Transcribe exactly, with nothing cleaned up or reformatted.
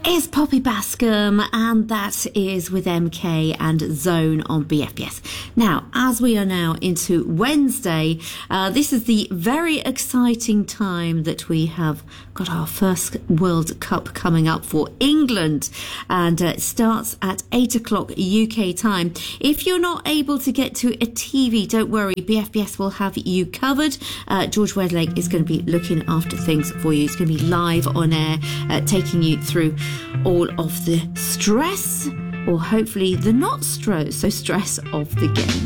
is Poppy Bascom, and that is with M K and Zone on B F B S. Now, as we are now into Wednesday, uh, this is the very exciting time that we have got our first World Cup coming up for England, and uh, it starts at eight o'clock U K time. If you're not able to get to a T V, don't worry, B F B S will have you covered. Uh, George Wedlake is going to be looking after things for you. It's going to be live on air, uh, taking you through all of the stress, or hopefully the not stro- so stress of the game.